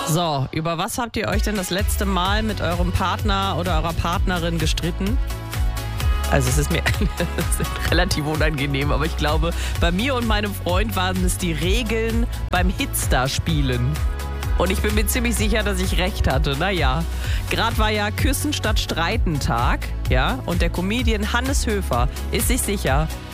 So, über was habt ihr euch denn das letzte Mal mit eurem Partner oder eurer Partnerin gestritten? Also es ist mir relativ unangenehm, aber ich glaube, bei mir und meinem Freund waren es die Regeln beim Hitstar-Spielen. Und ich bin mir ziemlich sicher, dass ich recht hatte. Naja, gerade war ja Küssen statt Streiten Tag, ja, und der Comedian Hannes Höfer ist sich sicher,